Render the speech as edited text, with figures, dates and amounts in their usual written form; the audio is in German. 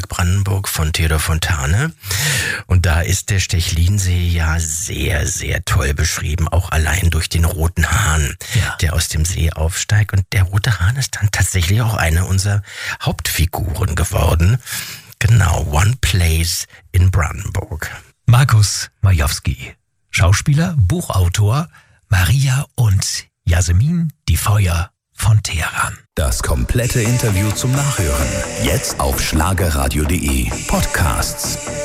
Nationalpark Brandenburg von Theodor Fontane. Und da ist der Stechlinsee ja sehr, sehr toll beschrieben, auch allein durch den roten Hahn, der aus dem See aufsteigt. Und der rote Hahn ist dann tatsächlich auch eine unserer Hauptfiguren geworden. Genau, One Place in Brandenburg. Markus Majowski, Schauspieler, Buchautor, Maria und Jasmin, die Feuer von Teheran. Das komplette Interview zum Nachhören. Jetzt auf schlagerradio.de Podcasts.